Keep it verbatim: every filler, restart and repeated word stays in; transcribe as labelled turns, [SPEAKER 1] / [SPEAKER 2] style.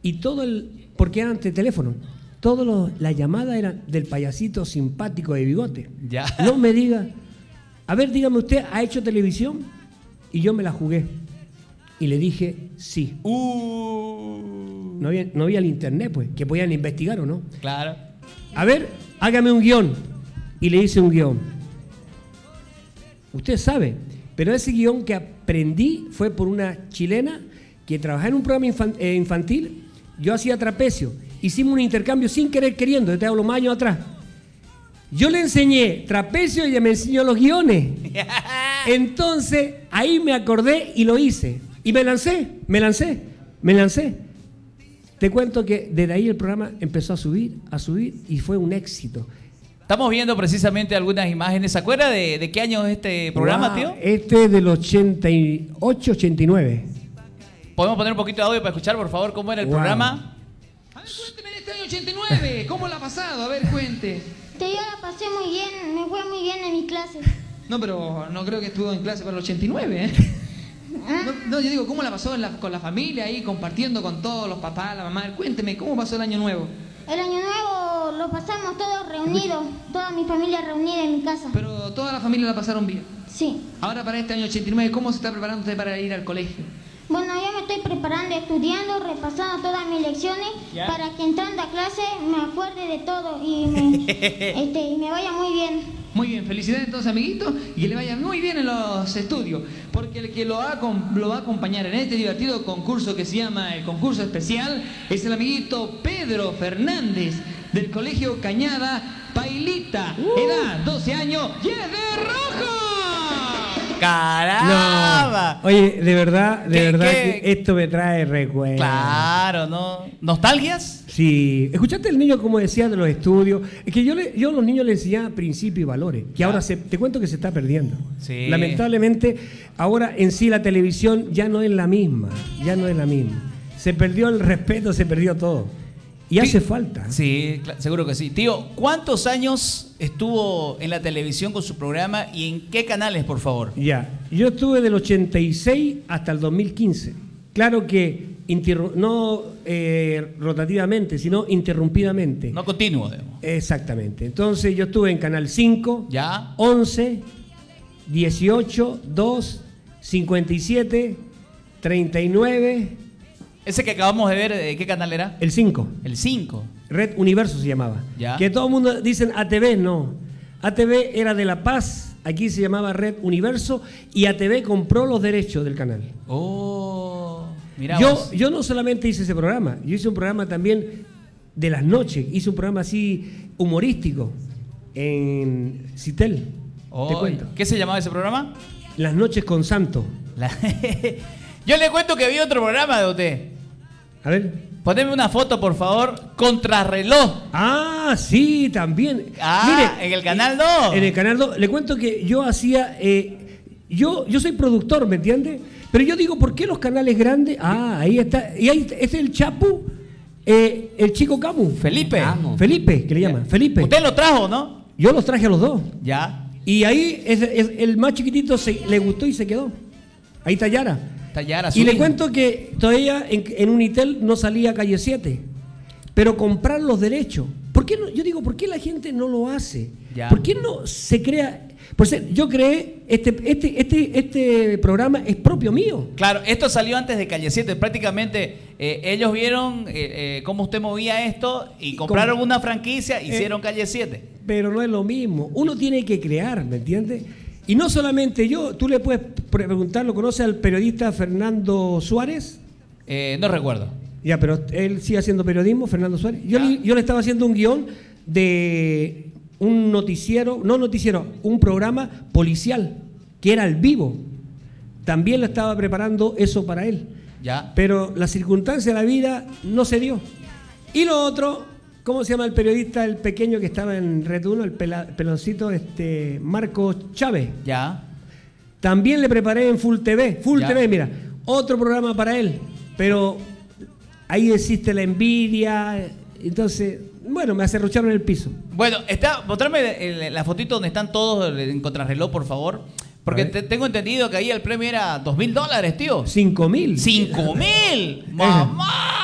[SPEAKER 1] y todo el... Porque eran de teléfono. Todas las llamadas eran del payasito simpático de bigote.
[SPEAKER 2] Ya.
[SPEAKER 1] No me diga... A ver, dígame usted, ¿ha hecho televisión? Y yo me la jugué. Y le dije, sí.
[SPEAKER 2] Uh.
[SPEAKER 1] No había, no había el internet, pues, que podían investigar o no.
[SPEAKER 2] Claro.
[SPEAKER 1] A ver, hágame un guión. Y le hice un guión. Usted sabe, pero ese guión que aprendí fue por una chilena que trabajaba en un programa infan- eh, infantil. Yo hacía trapecio. Hicimos un intercambio sin querer queriendo, yo te hablo más años atrás. Yo le enseñé trapecio y ella me enseñó los guiones. Entonces, ahí me acordé y lo hice. Y me lancé, me lancé, me lancé. Te cuento que desde ahí el programa empezó a subir, a subir y fue un éxito.
[SPEAKER 2] Estamos viendo precisamente algunas imágenes. ¿Se acuerda de, de qué año es este programa,
[SPEAKER 1] Wow,
[SPEAKER 2] tío?
[SPEAKER 1] Este es del ochenta y ocho, ochenta y nueve.
[SPEAKER 2] ¿Podemos poner un poquito de audio para escuchar, por favor, cómo era el
[SPEAKER 1] Wow.
[SPEAKER 2] programa?
[SPEAKER 3] A ver, cuénteme en este año ochenta y nueve, ¿cómo la ha pasado? A ver, cuente.
[SPEAKER 4] Que yo la pasé muy bien, me fue muy bien en mi clase.
[SPEAKER 3] No, pero no creo que estuvo en clase para el ochenta y nueve, ¿eh? No, no, yo digo, ¿cómo la pasó en la- con la familia ahí, compartiendo con todos los papás, la mamá? Cuénteme, ¿cómo pasó el año nuevo?
[SPEAKER 4] El año nuevo lo pasamos todos reunidos, toda mi familia reunida en mi casa.
[SPEAKER 3] Pero toda la familia la pasaron bien.
[SPEAKER 4] Sí.
[SPEAKER 3] Ahora para este año ochenta y nueve, ¿cómo se está preparando usted para ir al colegio?
[SPEAKER 4] Bueno, yo me estoy preparando, estudiando, repasando todas mis lecciones
[SPEAKER 2] Ya.
[SPEAKER 4] para que entrando a clase me acuerde de todo y me, este, y me vaya muy bien.
[SPEAKER 3] Muy bien, felicidades entonces, amiguito, y que le vaya muy bien en los estudios, porque el que lo va, a, acom- lo va a acompañar en este divertido concurso que se llama el concurso especial es el amiguito Pedro Fernández del Colegio Cañada Pailita, edad doce años y es de rojo.
[SPEAKER 2] ¡Caramba!
[SPEAKER 1] No. Oye, de verdad, de
[SPEAKER 2] ¿Qué-
[SPEAKER 1] verdad
[SPEAKER 2] qué?
[SPEAKER 1] que esto me trae recuerdos.
[SPEAKER 2] Claro, ¿no? ¿Nostalgias?
[SPEAKER 1] Sí. ¿Escuchaste el niño como decía de los estudios? Es que yo, le, yo a los niños les enseñaba principios y valores, que
[SPEAKER 2] Ya.
[SPEAKER 1] ahora se, te cuento que se está perdiendo.
[SPEAKER 2] Sí.
[SPEAKER 1] Lamentablemente, ahora en sí la televisión ya no es la misma, ya no es la misma. Se perdió el respeto, se perdió todo. Y hace
[SPEAKER 2] Sí.
[SPEAKER 1] falta.
[SPEAKER 2] Sí, cla- seguro que sí. Tío, ¿cuántos años estuvo en la televisión con su programa y en qué canales, por favor?
[SPEAKER 1] Ya, yo estuve del ochenta y seis hasta el dos mil quince. Claro que interru- no eh, rotativamente, sino interrumpidamente.
[SPEAKER 2] No continuo, digamos.
[SPEAKER 1] Exactamente. Entonces yo estuve en Canal cinco,
[SPEAKER 2] Ya.
[SPEAKER 1] once, dieciocho, dos, cincuenta y siete, treinta y nueve,
[SPEAKER 2] Ese que acabamos de ver, ¿de qué canal era?
[SPEAKER 1] el cinco.
[SPEAKER 2] El cinco.
[SPEAKER 1] Red Universo se llamaba.
[SPEAKER 2] Ya.
[SPEAKER 1] Que todo el mundo dicen A T V, no. A T V era de La Paz, aquí se llamaba Red Universo y A T V compró los derechos del canal.
[SPEAKER 2] Oh, mira
[SPEAKER 1] Yo,
[SPEAKER 2] vos.
[SPEAKER 1] yo no solamente hice ese programa, yo hice un programa también de las noches, hice un programa así humorístico en Citel,
[SPEAKER 2] Oh,
[SPEAKER 1] te cuento.
[SPEAKER 2] ¿Qué se llamaba ese programa?
[SPEAKER 1] Las noches con Santo.
[SPEAKER 2] La- Yo le cuento que vi otro programa de usted.
[SPEAKER 1] A ver.
[SPEAKER 2] Poneme una foto, por favor. Contrarreloj.
[SPEAKER 1] Ah, sí, también.
[SPEAKER 2] Ah, en el Canal dos.
[SPEAKER 1] En el Canal dos. Le cuento que yo hacía... eh, yo, yo soy productor, ¿me entiende? Pero yo digo, ¿por qué los canales grandes? Ah, ahí está. Y ahí es el Chapu, eh, el chico Camu.
[SPEAKER 2] Felipe.
[SPEAKER 1] Felipe, que le llaman. Felipe.
[SPEAKER 2] Usted lo trajo, ¿no?
[SPEAKER 1] Yo los traje a los dos.
[SPEAKER 2] Ya.
[SPEAKER 1] Y ahí es, es- el más chiquitito se, le gustó y se quedó. Ahí está Yara.
[SPEAKER 2] Está Yara, su
[SPEAKER 1] Y le
[SPEAKER 2] hija.
[SPEAKER 1] cuento que todavía en, en Unitel no salía Calle siete. Pero comprar los derechos. ¿Por qué no? Yo digo, ¿por qué la gente no lo hace?
[SPEAKER 2] Ya.
[SPEAKER 1] ¿Por qué no se crea? Por ser, yo creé, este, este, este, este programa es propio mío.
[SPEAKER 2] Claro, esto salió antes de Calle siete. Prácticamente eh, ellos vieron eh, eh, cómo usted movía esto y compraron
[SPEAKER 1] Com-
[SPEAKER 2] una franquicia, hicieron
[SPEAKER 1] Eh,
[SPEAKER 2] Calle siete.
[SPEAKER 1] Pero no es lo mismo. Uno tiene que crear, ¿me entiendes? Y no solamente yo, tú le puedes preguntar, ¿lo conoce al periodista Fernando Suárez?
[SPEAKER 2] Eh, no recuerdo.
[SPEAKER 1] Ya, pero él sigue haciendo periodismo, Fernando Suárez. Yo,
[SPEAKER 2] Ya.
[SPEAKER 1] le, yo le estaba haciendo un guión de un noticiero, no noticiero, un programa policial, que era al vivo. También le estaba preparando eso para él.
[SPEAKER 2] Ya.
[SPEAKER 1] Pero la circunstancia de la vida no se dio. Y lo otro, ¿cómo se llama el periodista, el pequeño que estaba en Red uno, el pela- peloncito, este, Marco Chávez?
[SPEAKER 2] Ya.
[SPEAKER 1] También le preparé en Full T V. Full
[SPEAKER 2] Ya.
[SPEAKER 1] T V, mira, otro programa para él. Pero ahí existe la envidia. Entonces, bueno, me acerrucharon el piso.
[SPEAKER 2] Bueno, está, mostrame el- la fotito donde están todos en contrarreloj, por favor. Porque
[SPEAKER 1] A ver.
[SPEAKER 2] te- tengo entendido que ahí el premio era dos mil dólares, tío.
[SPEAKER 1] Cinco mil.
[SPEAKER 2] ¡Cinco mil! ¡Mamá!